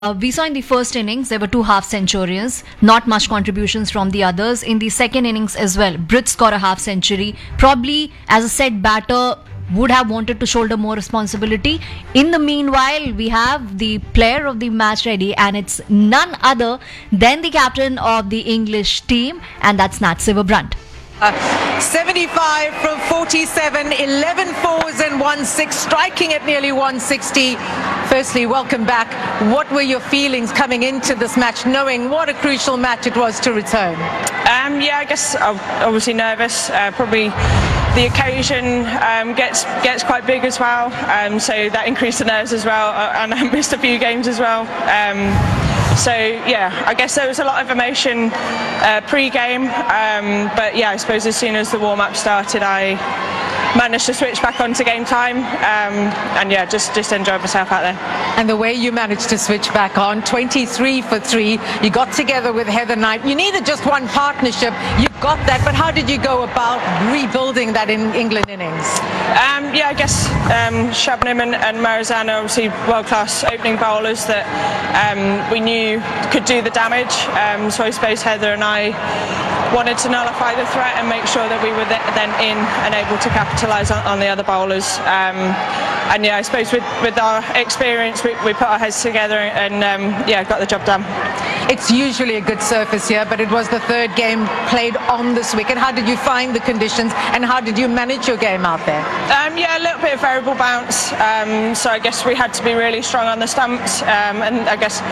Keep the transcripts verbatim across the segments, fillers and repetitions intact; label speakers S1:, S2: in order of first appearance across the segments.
S1: Uh, we saw in the first innings there were two half centurions, not much contributions from the others. In the second innings as well, Brits score a half century. Probably as a set batter would have wanted to shoulder more responsibility. In the meanwhile, we have the player of the match ready, and it's none other than the captain of the English team, and that's Nat Sciver-Brunt.
S2: Uh, seventy-five from forty-seven, eleven fours and one six, striking at nearly one sixty. Firstly, welcome back. What were your feelings coming into this match, knowing what a crucial match it was to return?
S3: Um, yeah, I guess I'm obviously nervous. Uh, probably the occasion um, gets gets quite big as well, um, so that increased the nerves as well. Uh, and I missed a few games as well. Um, So yeah, I guess there was a lot of emotion uh, pre-game, um, but yeah, I suppose as soon as the warm-up started, I managed to switch back on to game time, um, and yeah, just just enjoyed myself out there.
S2: And the way you managed to switch back on, twenty-three for three, you got together with Heather Knight. You needed just one partnership, you got that, but how did you go about rebuilding that in England innings?
S3: Um, yeah, I guess um, Shabnim and, and Marizan are obviously world-class opening bowlers that um, we knew could do the damage, um, so I suppose Heather and I wanted to nullify the threat and make sure that we were th- then in and able to capitalise on, on the other bowlers. Um, and yeah, I suppose with, with our experience, we, we put our heads together and um, yeah, got the job done.
S2: It's usually a good surface here, but it was the third game played on this wicket. How did you find the conditions, and how did you manage your game out there?
S3: Um, yeah, a little bit of variable bounce. Um, so I guess we had to be really strong on the stumps, um, and I guess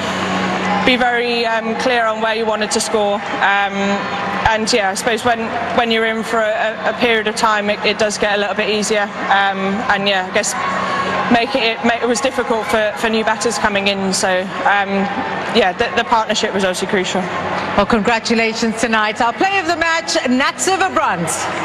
S3: be very um, clear on where you wanted to score. Um, and yeah, I suppose when, when you're in for a, a period of time, it, it does get a little bit easier. Um, and yeah, I guess make it, it, make, it was difficult for, for new batters coming in. So um, yeah, the, the partnership was obviously crucial.
S2: Well, congratulations tonight. Our player of the match, Nat Sciver-Brunt.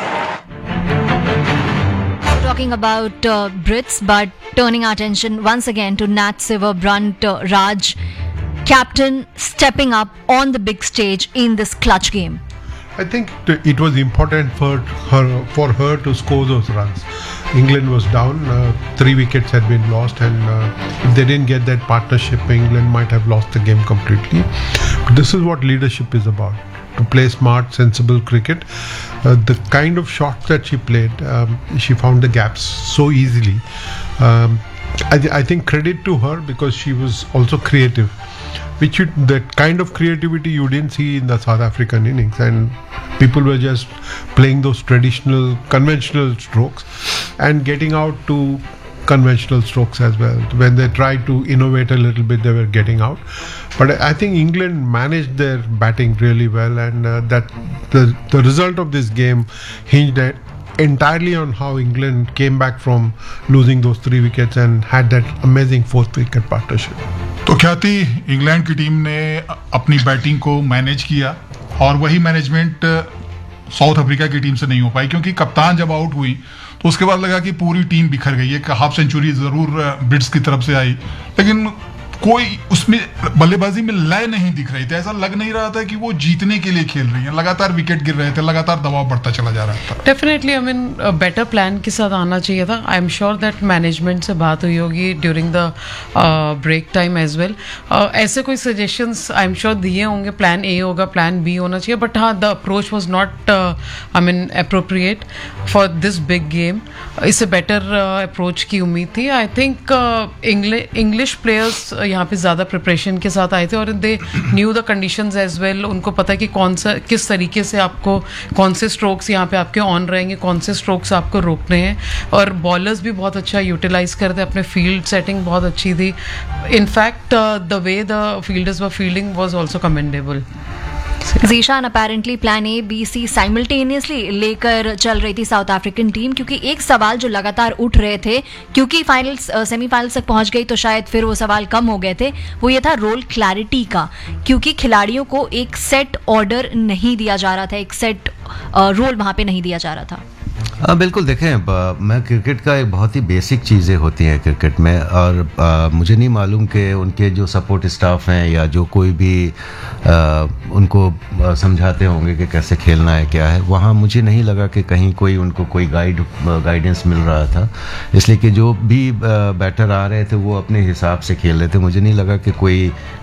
S1: Talking about uh, Brits, but turning our attention once again to Nat Sciver-Brunt, uh, Raj, captain stepping up on the big stage in this clutch game.
S4: I think it was important for her for her to score those runs. England was down, uh, three wickets had been lost, and uh, if they didn't get that partnership, England might have lost the game completely. But this is what leadership is about: to play smart, sensible cricket. Uh, the kind of shots that she played, um, she found the gaps so easily. Um, I, th- I think credit to her, because she was also creative, which you, that kind of creativity you didn't see in the South African innings, and people were just playing those traditional, conventional strokes and getting out to conventional strokes as well. When they tried to innovate a little bit, they were getting out. But I think England managed their batting really well, and uh, that the the result of this game hinged at entirely on how England came back from losing those three wickets and had that amazing fourth wicket partnership.
S5: तो ख्याति England की team ने अपनी batting को manage किया, और वही management south Africa की टीम से नहीं हो पाई, क्योंकि कप्तान जब आउट हुई तो उसके बाद लगा कि पूरी टीम बिखर गई है। एक हाफ सेंचुरी जरूर ब्रिट्स की तरफ से आई, लेकिन कोई उसमें बल्लेबाजी में लय नहीं दिख रही थी। ऐसा लग नहीं रहा था कि वो जीतने के लिए खेल रही हैं। लगातार विकेट गिर रहे थे, लगातार दबाव बढ़ता चला जा रहा था।
S6: Definitely I mean better plan के साथ आना चाहिए था। I am sure that management से बात हुई होगी during the break time as well. ऐसे कोई सजेशंस आई एम श्योर दिए होंगे, प्लान ए होगा, प्लान बी होना चाहिए, बट हाँ, the approach was not I mean appropriate for this big game. इससे बेटर अप्रोच की उम्मीद थी। आई थिंक इंग्लिश प्लेयर्स यहाँ पे ज़्यादा प्रिपरेशन के साथ आए थे, और they knew the conditions as well. उनको पता है कि कौन सा किस तरीके से आपको कौन से स्ट्रोक्स यहाँ पे आपके ऑन रहेंगे, कौन से स्ट्रोक्स आपको रोकने हैं, और बॉलर्स भी बहुत अच्छा यूटिलाइज करते, अपने फील्ड सेटिंग बहुत अच्छी थी। In fact the way the fielders were fielding was also commendable.
S1: Zeeshan, apparently plan A B C simultaneously लेकर चल रही थी साउथ अफ्रीकन टीम, क्योंकि एक सवाल जो लगातार उठ रहे थे, क्योंकि फाइनल्स सेमीफाइनल्स तक पहुंच गई तो शायद फिर वो सवाल कम हो गए थे, वो ये था रोल क्लैरिटी का, क्योंकि खिलाड़ियों को एक सेट ऑर्डर नहीं दिया जा रहा था, एक सेट रोल वहां पे नहीं दिया जा रहा था।
S7: हाँ बिल्कुल, देखें ब- मैं क्रिकेट का एक बहुत ही बेसिक चीज़ें होती हैं क्रिकेट में, और आ, मुझे नहीं मालूम कि उनके जो सपोर्ट स्टाफ हैं या जो कोई भी आ, उनको आ, समझाते होंगे कि कैसे खेलना है क्या है, वहाँ मुझे नहीं लगा कि कहीं कोई उनको कोई गाइड गाइडेंस मिल रहा था। इसलिए कि जो भी बैटर आ रहे थे वो अपने हिसाब से खेल रहे थे, मुझे नहीं लगा कि कोई